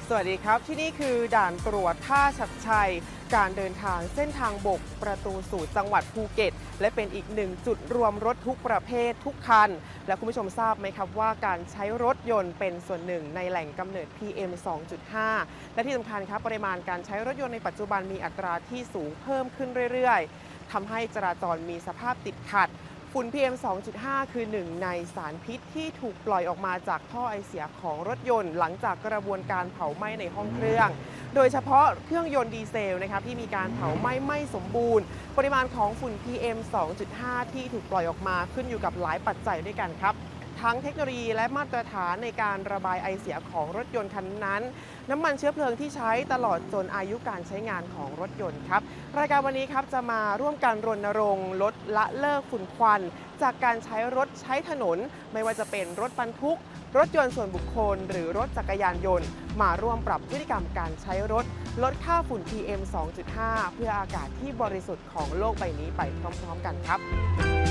สวัสดีครับที่นี่คือด่านตรวจท่าชัดชัยการเดินทางเส้นทางบกประตูสู่จังหวัดภูเก็ตและเป็นอีกหนึ่งจุดรวมรถทุกประเภททุกคันและคุณผู้ชมทราบไหมครับว่าการใช้รถยนต์เป็นส่วนหนึ่งในแหล่งกำเนิด PM 2.5 และที่สำคัญครับปริมาณการใช้รถยนต์ในปัจจุบันมีอัตราที่สูงเพิ่มขึ้นเรื่อยๆทำให้จราจรมีสภาพติดขัดฝุ่น PM 2.5 คือหนึ่งในสารพิษที่ถูกปล่อยออกมาจากท่อไอเสียของรถยนต์หลังจากกระบวนการเผาไหม้ในห้องเครื่องโดยเฉพาะเครื่องยนต์ดีเซลนะครับที่มีการเผาไหม้ไม่สมบูรณ์ปริมาณของฝุ่น PM 2.5 ที่ถูกปล่อยออกมาขึ้นอยู่กับหลายปัจจัยด้วยกันครับทั้งเทคโนโลยีและมาตรฐานในการระบายไอเสียของรถยนต์คันนั้นน้ำมันเชื้อเพลิงที่ใช้ตลอดจนอายุการใช้งานของรถยนต์ครับรายการวันนี้ครับจะมาร่วมกันรณรงค์ลดละเลิกฝุ่นควันจากการใช้รถใช้ถนนไม่ว่าจะเป็นรถบรรทุกรถยนต์ส่วนบุคคลหรือรถจักรยานยนต์มาร่วมปรับพฤติกรรมการใช้รถลดค่าฝุ่น PM 2.5 เพื่ออากาศที่บริสุทธิ์ของโลกใบนี้ไปพร้อมๆกันครับ